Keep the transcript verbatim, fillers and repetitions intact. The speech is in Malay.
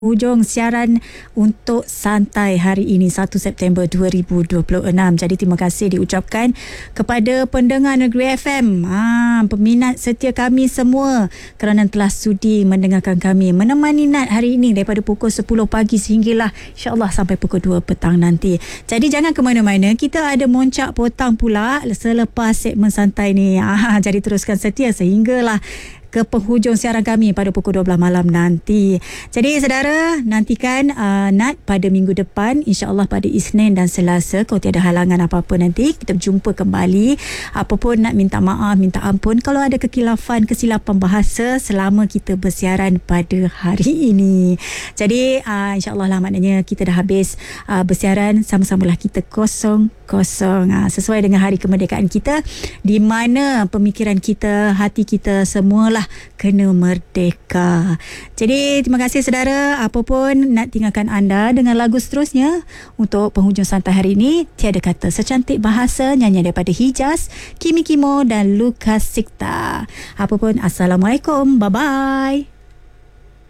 Hujung siaran untuk santai hari ini satu September dua ribu dua puluh enam. Jadi terima kasih diucapkan kepada pendengar Negeri F M, ha, peminat setia kami semua kerana telah sudi mendengarkan kami, menemani Nat hari ini daripada pukul sepuluh pagi sehinggalah insya-Allah sampai pukul dua petang nanti. Jadi jangan ke mana-mana, kita ada moncak potang pula selepas segmen santai ni. Ha, jadi teruskan setia sehinggalah ke penghujung siaran kami pada pukul dua belas malam nanti. Jadi saudara, nantikan uh, Nat pada minggu depan, insya-Allah pada Isnin dan Selasa, kalau tiada halangan apa-apa nanti kita berjumpa kembali. Apapun Nat minta maaf, minta ampun kalau ada kekilafan, kesilapan bahasa selama kita bersiaran pada hari ini. Jadi uh, insya-Allah lah, maknanya kita dah habis uh, bersiaran, sama-samalah kita kosong kosong uh, sesuai dengan hari kemerdekaan kita, di mana pemikiran kita, hati kita semualah kena merdeka. Jadi terima kasih saudara. Apapun nak tinggalkan anda dengan lagu seterusnya untuk penghujung santai hari ini, Tiada Kata Secantik Bahasa, nyanyian daripada Hijaz, Kimi Kimo dan Lukas Sikta. Apapun, Assalamualaikum, bye bye.